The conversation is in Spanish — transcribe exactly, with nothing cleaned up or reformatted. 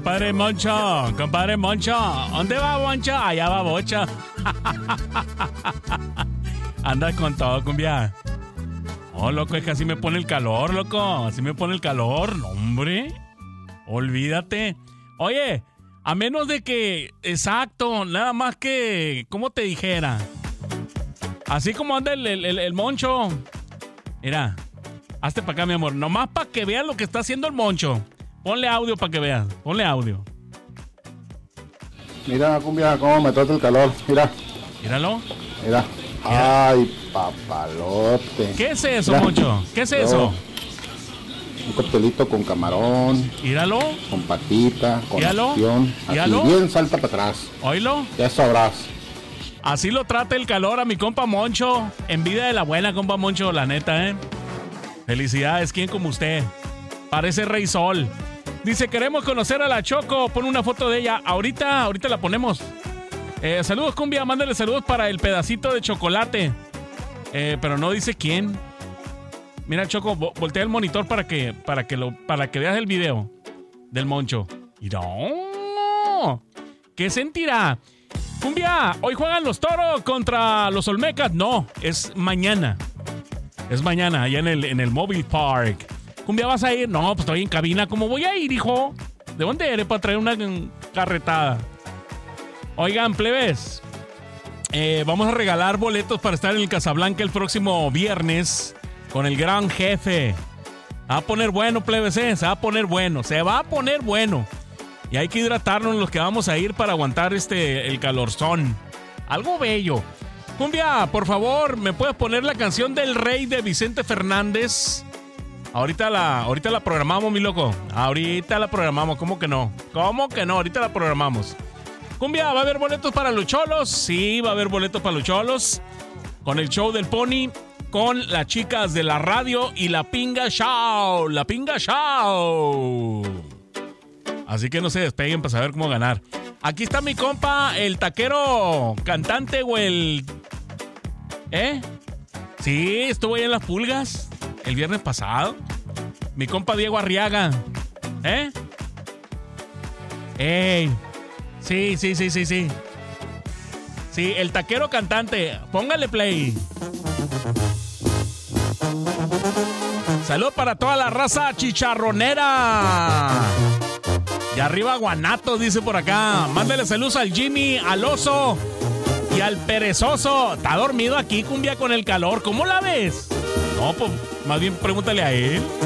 compadre Moncho, compadre Moncho. ¿Dónde va Moncho? Allá va Bocha. Anda con todo, cumbia. Oh, loco, es que así me pone el calor, loco. Así me pone el calor, no, hombre. Olvídate. Oye, a menos de que, exacto, nada más que, ¿cómo te dijera? Así como anda el, el, el, el Moncho. Mira, hazte para acá, mi amor. Nomás para que veas lo que está haciendo el Moncho. Ponle audio para que veas. Ponle audio. Mira, cumbia, cómo me trata el calor. Mira. Míralo. Mira. Mira. Ay, papalote. ¿Qué es eso, Mira. Moncho? ¿Qué es eso? Un coctelito con camarón. Míralo. Con patita, con Míralo. opción. Así Míralo. bien salta para atrás. Oílo. Ya sabrás. Así lo trata el calor a mi compa Moncho. Envidia de la buena, compa Moncho, la neta, ¿eh? Felicidades, ¿quién como usted? Parece Rey Sol. Dice, queremos conocer a la Choco. Pon una foto de ella. Ahorita, ahorita la ponemos. Eh, saludos, cumbia. Mándale saludos para el pedacito de chocolate. Eh, pero no dice quién. Mira, Choco, vo- voltea el monitor para que, para que, lo, para que veas el video del Moncho. Y no. ¿Qué sentirá? Cumbia, hoy juegan los Toros contra los Olmecas. No, es mañana. Es mañana, allá en el, en el Mobile Park. Cumbia, ¿vas a ir? No, pues estoy en cabina. ¿Cómo voy a ir, hijo? ¿De dónde eres para traer una mm, carretada? Oigan, plebes. Eh, vamos a regalar boletos para estar en el Casablanca el próximo viernes con el gran jefe. Se va a poner bueno, plebes, ¿eh? Se va a poner bueno. Se va a poner bueno. Y hay que hidratarnos los que vamos a ir para aguantar este el calorzón. Algo bello. Cumbia, por favor, ¿me puedes poner la canción del Rey de Vicente Fernández? Ahorita la, ahorita la programamos, mi loco. Ahorita la programamos, ¿cómo que no? ¿Cómo que no? Ahorita la programamos. Cumbia, ¿va a haber boletos para los cholos? Sí, va a haber boletos para los cholos. Con el show del Pony, con las chicas de la radio y la Pinga Show. La Pinga Show. Así que no se despeguen para saber cómo ganar. Aquí está mi compa, el taquero cantante o el... ¿Eh? Sí, estuvo ahí en Las Pulgas el viernes pasado. Mi compa Diego Arriaga. ¿Eh? ¡Ey! Sí, sí, sí, sí, sí. Sí, el taquero cantante. Póngale play. Salud para toda la raza chicharronera. Y arriba Guanatos, dice por acá. Mándale saludos al Jimmy, al Oso y al Perezoso. Está dormido aquí, cumbia, con el calor. ¿Cómo la ves? No, pues más bien pregúntale a él.